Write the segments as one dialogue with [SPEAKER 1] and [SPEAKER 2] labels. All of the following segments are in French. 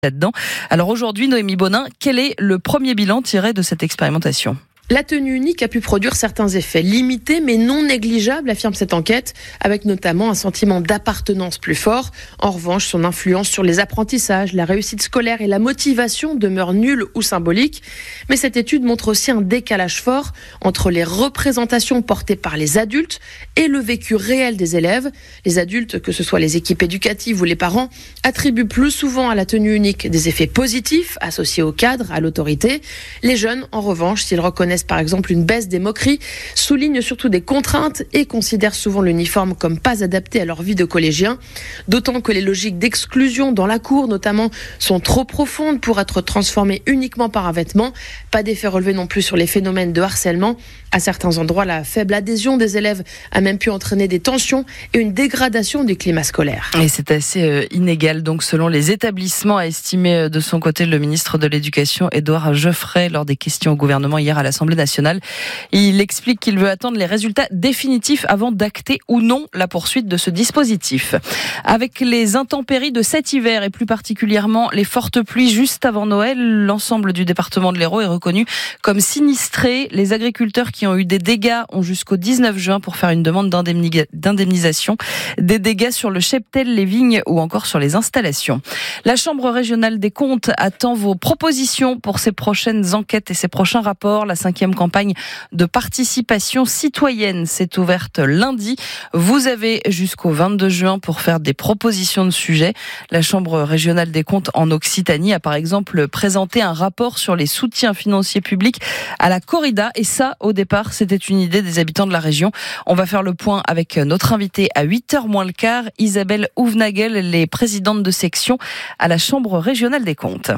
[SPEAKER 1] là-dedans. Alors aujourd'hui, Noémie Bonin, quel est le premier bilan tiré de cette expérimentation ?
[SPEAKER 2] La tenue unique a pu produire certains effets limités mais non négligeables, affirme cette enquête, avec notamment un sentiment d'appartenance plus fort. En revanche, son influence sur les apprentissages, la réussite scolaire et la motivation demeurent nulles ou symboliques. Mais cette étude montre aussi un décalage fort entre les représentations portées par les adultes et le vécu réel des élèves. Les adultes, que ce soit les équipes éducatives ou les parents, attribuent plus souvent à la tenue unique des effets positifs associés au cadre, à l'autorité. Les jeunes, en revanche, s'ils reconnaissent par exemple une baisse des moqueries, soulignent surtout des contraintes et considèrent souvent l'uniforme comme pas adapté à leur vie de collégien. D'autant que les logiques d'exclusion dans la cour, notamment, sont trop profondes pour être transformées uniquement par un vêtement. Pas d'effet relevé non plus sur les phénomènes de harcèlement. À certains endroits, la faible adhésion des élèves a même pu entraîner des tensions et une dégradation du climat scolaire.
[SPEAKER 1] Et c'est assez inégal, donc, selon les établissements, a estimé de son côté le ministre de l'Éducation, Édouard Geoffrey, lors des questions au gouvernement hier à l'Assemblée nationale. Il explique qu'il veut attendre les résultats définitifs avant d'acter ou non la poursuite de ce dispositif. Avec les intempéries de cet hiver et plus particulièrement les fortes pluies juste avant Noël, l'ensemble du département de l'Hérault est reconnu comme sinistré. Les agriculteurs qui ont eu des dégâts ont jusqu'au 19 juin pour faire une demande d'indemnisation des dégâts sur le cheptel, les vignes ou encore sur les installations. La Chambre régionale des comptes attend vos propositions pour ses prochaines enquêtes et ses prochains rapports. La 5e campagne de participation citoyenne s'est ouverte lundi. Vous avez jusqu'au 22 juin pour faire des propositions de sujets. La Chambre régionale des comptes en Occitanie a par exemple présenté un rapport sur les soutiens financiers publics à la corrida. Et ça, au départ, c'était une idée des habitants de la région. On va faire le point avec notre invitée à 8h moins le quart, Isabelle Houvnagel, elle est présidente de section à la Chambre régionale des comptes.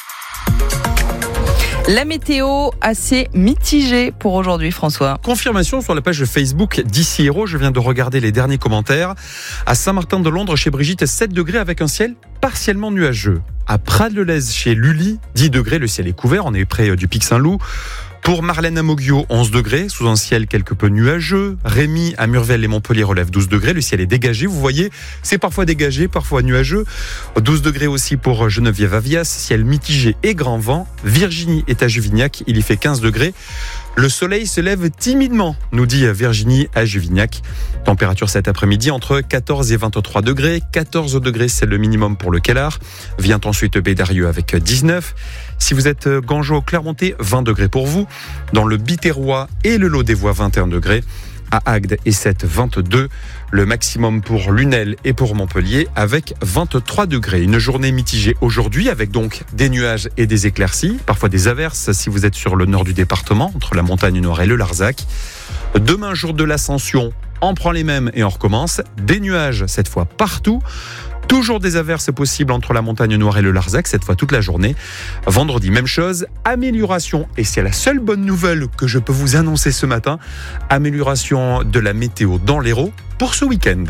[SPEAKER 1] La météo assez mitigée pour aujourd'hui, François.
[SPEAKER 3] Confirmation sur la page Facebook d'Ici Hérault. Je viens de regarder les derniers commentaires. À Saint-Martin-de-Londres, chez Brigitte, 7 degrés avec un ciel partiellement nuageux. À Prades-le-Lez, chez Lully, 10 degrés, le ciel est couvert. On est près du Pic Saint-Loup. Pour Marlène à Moguio, 11 degrés, sous un ciel quelque peu nuageux. Rémy à Murvel et Montpellier relève 12 degrés, le ciel est dégagé. Vous voyez, c'est parfois dégagé, parfois nuageux. 12 degrés aussi pour Geneviève-Avias, ciel mitigé et grand vent. Virginie est à Juvignac, il y fait 15 degrés. Le soleil se lève timidement, nous dit Virginie à Juvignac. Température cet après-midi entre 14 et 23 degrés. 14 degrés, c'est le minimum pour le Calard. Vient ensuite Bédarieux avec 19. Si vous êtes Gangeot, Clermontais, 20 degrés pour vous. Dans le Biterrois et le Lot des Voies, 21 degrés. À Agde et 7, 22. Le maximum pour Lunel et pour Montpellier avec 23 degrés. Une journée mitigée aujourd'hui avec donc des nuages et des éclaircies, parfois des averses si vous êtes sur le nord du département, entre la montagne nord et le Larzac. Demain, jour de l'Ascension, on prend les mêmes et on recommence. Des nuages cette fois partout. Toujours des averses possibles entre la montagne noire et le Larzac, cette fois toute la journée. Vendredi, même chose, amélioration, et c'est la seule bonne nouvelle que je peux vous annoncer ce matin, amélioration de la météo dans l'Hérault pour ce week-end.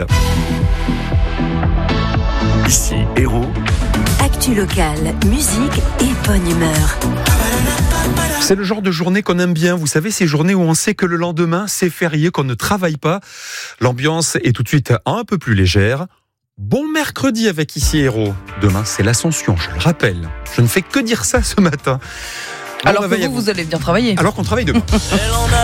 [SPEAKER 4] Ici Hérault.
[SPEAKER 5] Actu locale, musique et bonne humeur.
[SPEAKER 3] C'est le genre de journée qu'on aime bien, vous savez, ces journées où on sait que le lendemain, c'est férié, qu'on ne travaille pas. L'ambiance est tout de suite un peu plus légère. Bon mercredi avec Ici Hérault. Demain, c'est l'Ascension, je le rappelle. Je ne fais que dire ça ce matin.
[SPEAKER 1] Alors que vous allez bien travailler.
[SPEAKER 3] Alors qu'on travaille demain.